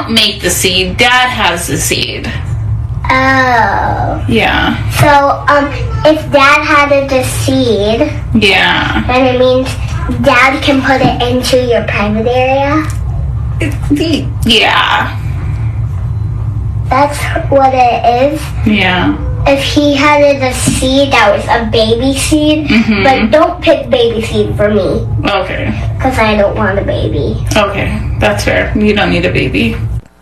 don't make the seed. Dad has the seed. Oh. Yeah. So, if Dad had the seed, Yeah. then it means Dad can put it into your private area? Yeah. That's what it is. Yeah. If he had the seed that was a baby seed, but don't pick baby seed for me, Okay. because I don't want a baby. Okay. That's fair. You don't need a baby.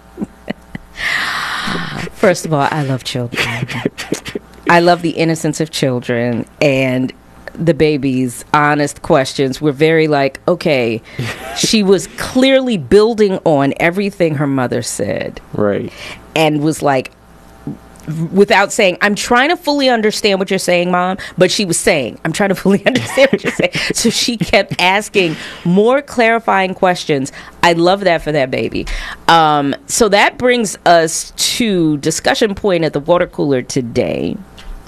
First of all, I love children. I love the innocence of children, and the baby's honest questions were very like, okay, she was clearly building on everything her mother said. Right. And was like, without saying, I'm trying to fully understand what you're saying, Mom, but she was saying, I'm trying to fully understand what you're saying. So she kept asking more clarifying questions. I love that for that baby. So that brings us to discussion point at the water cooler today.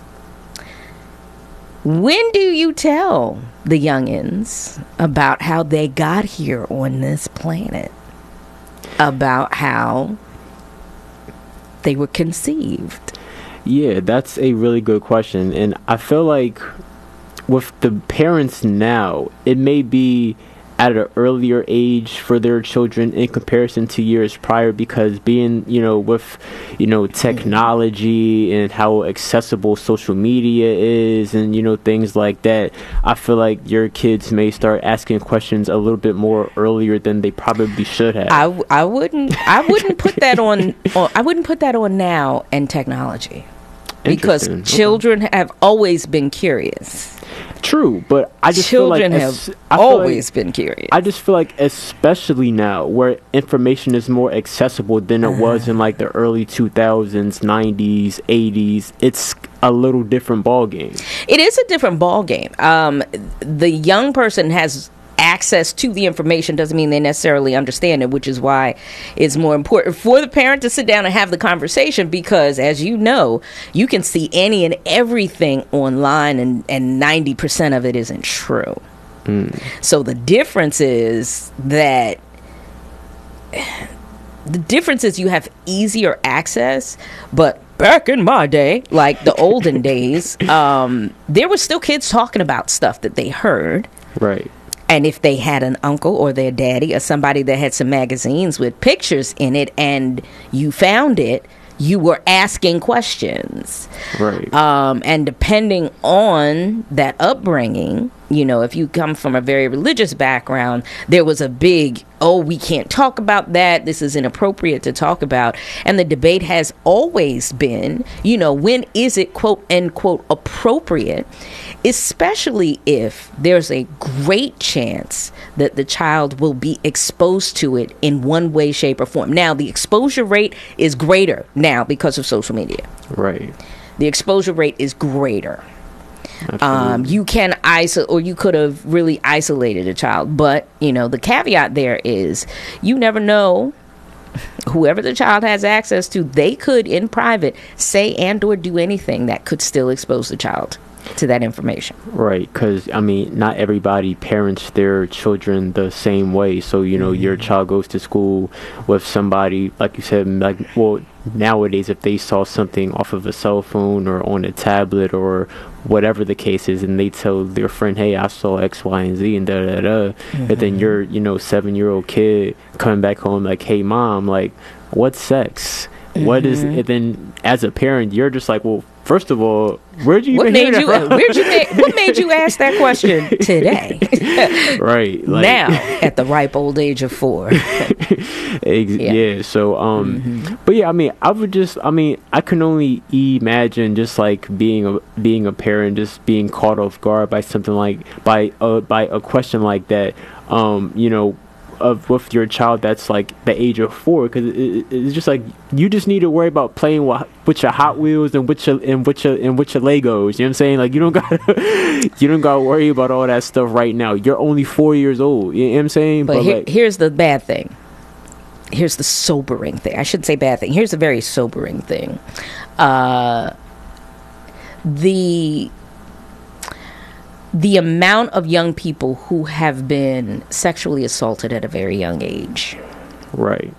When do you tell the youngins about how they got here on this planet? About how they were conceived? Yeah, that's a really good question. And I feel like with the parents now, it may be at an earlier age for their children in comparison to years prior, because being, with, technology and how accessible social media is and, things like that, I feel like your kids may start asking questions a little bit more earlier than they probably should have. I wouldn't put that on I wouldn't put that on now and technology, because children have always been curious. True, but I just children feel like have always been curious. I just feel like, especially now, where information is more accessible than it was in like the early 2000s, 90s, 80s, it's a little different ball game. It is a different ball game. The young person has access to the information, doesn't mean they necessarily understand it, which is why it's more important for the parent to sit down and have the conversation, because as you know, you can see any and everything online, and 90% of it isn't true. So the difference is you have easier access, but back in my day, like the olden days, there were still kids talking about stuff that they heard. Right. And if they had an uncle or their daddy or somebody that had some magazines with pictures in it and you found it, you were asking questions. Right. And depending on that upbringing, if you come from a very religious background, there was a big, we can't talk about that. This is inappropriate to talk about. And the debate has always been, when is it, quote unquote, appropriate, especially if there's a great chance that the child will be exposed to it in one way, shape, or form. Now, the exposure rate is greater now because of social media. Right. The exposure rate is greater. Absolutely. You can isolate, or you could have really isolated a child, but the caveat there is you never know. Whoever the child has access to, they could in private say and or do anything that could still expose the child to that information. Right, because not everybody parents their children the same way. So your child goes to school with somebody, like you said, nowadays if they saw something off of a cell phone or on a tablet or whatever the case is, and they tell their friend, hey, I saw X, Y, and Z and da-da-da, but then your 7-year-old kid coming back home like, hey mom, like, what's sex? What is it? Then as a parent, you're just like, well, first of all, where'd you even hear that from? What made you ask that question today? Right. Like, now, at the ripe old age of 4. Yeah. So, but yeah, I can only imagine just like being a parent, just being caught off guard by something like, by a question like that, with your child that's like the age of 4, because it's just like you just need to worry about playing with your Hot Wheels and with your Legos. You know what I'm saying? Like you don't gotta worry about all that stuff right now. You're only 4 years old. You know what I'm saying? But here's the bad thing. Here's the sobering thing. I shouldn't say bad thing. Here's the very sobering thing. The amount of young people who have been sexually assaulted at a very young age. Right.